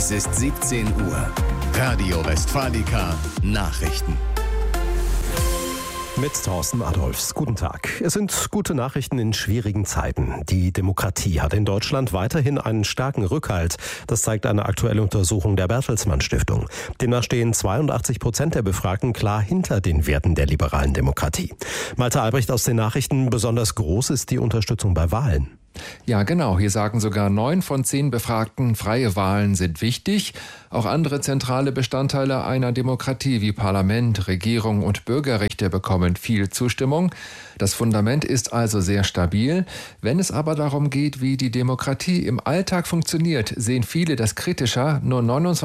Es ist 17 Uhr. Radio Westfalica Nachrichten. Mit Thorsten Adolphs. Guten Tag. Es sind gute Nachrichten in schwierigen Zeiten. Die Demokratie hat in Deutschland weiterhin einen starken Rückhalt. Das zeigt eine aktuelle Untersuchung der Bertelsmann Stiftung. Demnach stehen 82% der Befragten klar hinter den Werten der liberalen Demokratie. Malte Albrecht aus den Nachrichten. Besonders groß ist die Unterstützung bei Wahlen. Ja, genau. Hier sagen sogar 9 von 10 Befragten, freie Wahlen sind wichtig. Auch andere zentrale Bestandteile einer Demokratie wie Parlament, Regierung und Bürgerrechte bekommen viel Zustimmung. Das Fundament ist also sehr stabil. Wenn es aber darum geht, wie die Demokratie im Alltag funktioniert, sehen viele das kritischer. Nur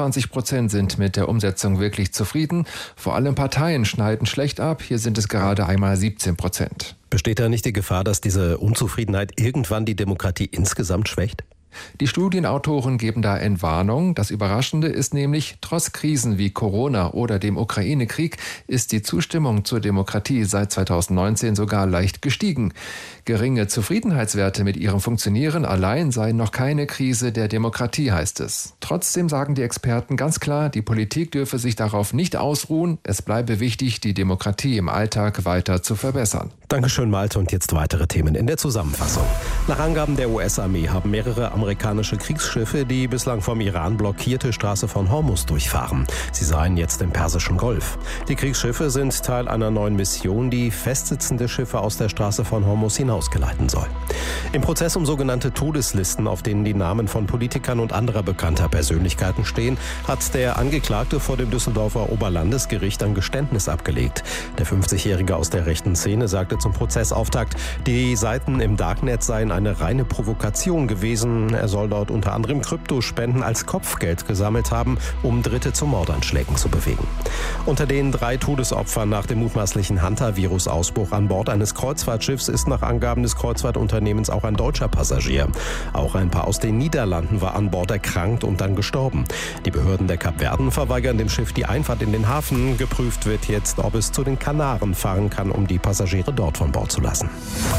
29% sind mit der Umsetzung wirklich zufrieden. Vor allem Parteien schneiden schlecht ab. Hier sind es gerade einmal 17%. Besteht da nicht die Gefahr, dass diese Unzufriedenheit irgendwann die Demokratie insgesamt schwächt? Die Studienautoren geben da Entwarnung. Das Überraschende ist nämlich, trotz Krisen wie Corona oder dem Ukraine-Krieg ist die Zustimmung zur Demokratie seit 2019 sogar leicht gestiegen. Geringe Zufriedenheitswerte mit ihrem Funktionieren allein seien noch keine Krise der Demokratie, heißt es. Trotzdem sagen die Experten ganz klar, die Politik dürfe sich darauf nicht ausruhen. Es bleibe wichtig, die Demokratie im Alltag weiter zu verbessern. Dankeschön, Malte. Und jetzt weitere Themen in der Zusammenfassung. Nach Angaben der US-Armee haben mehrere amerikanische Kriegsschiffe die bislang vom Iran blockierte Straße von Hormuz durchfahren. Sie seien jetzt im Persischen Golf. Die Kriegsschiffe sind Teil einer neuen Mission, die festsitzende Schiffe aus der Straße von Hormuz hinausgeleiten soll. Im Prozess um sogenannte Todeslisten, auf denen die Namen von Politikern und anderer bekannter Persönlichkeiten stehen, hat der Angeklagte vor dem Düsseldorfer Oberlandesgericht ein Geständnis abgelegt. Der 50-Jährige aus der rechten Szene sagte zum Prozessauftakt, die Seiten im Darknet seien eine reine Provokation gewesen. Er soll dort unter anderem Kryptospenden als Kopfgeld gesammelt haben, um Dritte zu Mordanschlägen zu bewegen. Unter den 3 Todesopfern nach dem mutmaßlichen Hanta-Virus-Ausbruch an Bord eines Kreuzfahrtschiffs ist nach Angaben des Kreuzfahrtunternehmens auch ein deutscher Passagier. Auch ein Paar aus den Niederlanden war an Bord erkrankt und dann gestorben. Die Behörden der Kapverden verweigern dem Schiff die Einfahrt in den Hafen. Geprüft wird jetzt, ob es zu den Kanaren fahren kann, um die Passagiere dort von Bord zu lassen.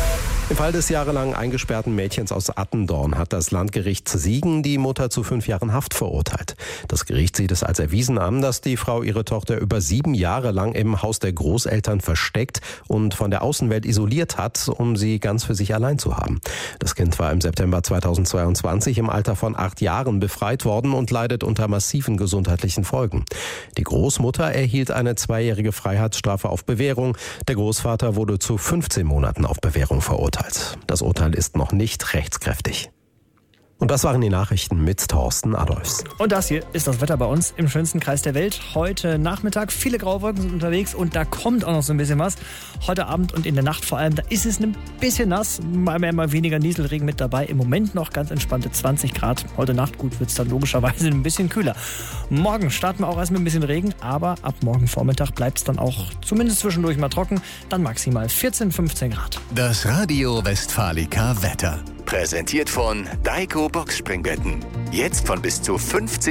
Im Fall des jahrelang eingesperrten Mädchens aus Attendorn hat das Landgericht Siegen die Mutter zu 5 Jahren Haft verurteilt. Das Gericht sieht es als erwiesen an, dass die Frau ihre Tochter über 7 Jahre lang im Haus der Großeltern versteckt und von der Außenwelt isoliert hat, um sie ganz für sich allein zu haben. Das Kind war im September 2022 im Alter von 8 Jahren befreit worden und leidet unter massiven gesundheitlichen Folgen. Die Großmutter erhielt eine 2-jährige Freiheitsstrafe auf Bewährung. Der Großvater wurde zu 15 Monaten auf Bewährung verurteilt. Das Urteil ist noch nicht rechtskräftig. Und das waren die Nachrichten mit Thorsten Adolphs. Und das hier ist das Wetter bei uns im schönsten Kreis der Welt. Heute Nachmittag viele graue Wolken sind unterwegs und da kommt auch noch so ein bisschen was. Heute Abend und in der Nacht vor allem, da ist es ein bisschen nass, mal mehr, mal weniger Nieselregen mit dabei. Im Moment noch ganz entspannte 20 Grad. Heute Nacht gut wird es dann logischerweise ein bisschen kühler. Morgen starten wir auch erst mit ein bisschen Regen, aber ab morgen Vormittag bleibt es dann auch zumindest zwischendurch mal trocken. Dann maximal 14, 15 Grad. Das Radio Westfalica Wetter. Präsentiert von Daiko Boxspringbetten. Jetzt von bis zu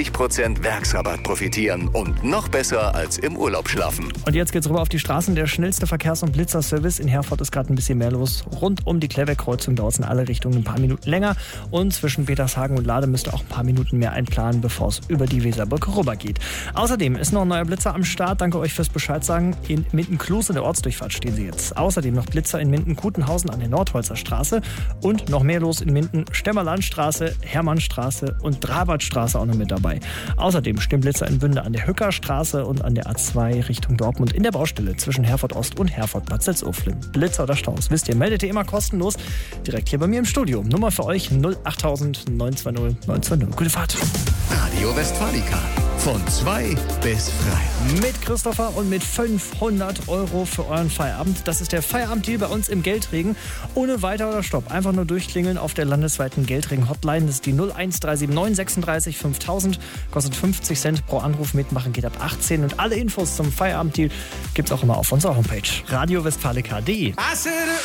50% Werksrabatt profitieren und noch besser als im Urlaub schlafen. Und jetzt geht's rüber auf die Straßen. Der schnellste Verkehrs- und Blitzerservice. In Herford ist gerade ein bisschen mehr los. Rund um die Klevek-Kreuzung dauert es in alle Richtungen ein paar Minuten länger. Und zwischen Petershagen und Lade müsst ihr auch ein paar Minuten mehr einplanen, bevor es über die Weserbrücke rüber geht. Außerdem ist noch ein neuer Blitzer am Start. Danke euch fürs Bescheid sagen. In Minden-Kloß in der Ortsdurchfahrt stehen sie jetzt. Außerdem noch Blitzer in Minden-Kutenhausen an der Nordholzer Straße. Und noch mehr los in Minden, Stemmerlandstraße, Hermannstraße und Drabertstraße auch noch mit dabei. Außerdem stehen Blitzer in Bünde an der Hückerstraße und an der A2 Richtung Dortmund in der Baustelle zwischen Herford Ost und Herford-Bad Salzuflen. Blitzer oder Staus, wisst ihr, meldet ihr immer kostenlos direkt hier bei mir im Studio. Nummer für euch 08000 920 920. Gute Fahrt. Radio Westfalica. Von 2 bis frei. Mit Christopher und mit 500 € für euren Feierabend. Das ist der Feierabenddeal bei uns im Geldregen. Ohne Weiter oder Stopp. Einfach nur durchklingeln auf der landesweiten Geldregen-Hotline. Das ist die 01379 36 5000. Kostet 50 Cent pro Anruf. Mitmachen geht ab 18. Und alle Infos zum Feierabenddeal gibt's auch immer auf unserer Homepage. radiowestfalica.de.